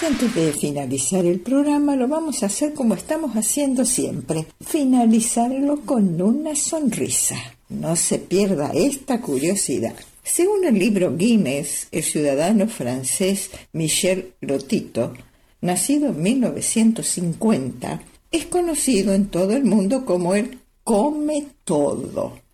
Y antes de finalizar el programa, lo vamos a hacer como estamos haciendo siempre, finalizarlo con una sonrisa. No se pierda esta curiosidad. Según el libro Guinness, el ciudadano francés Michel Lotito, nacido en 1950, es conocido en todo el mundo como el come todo.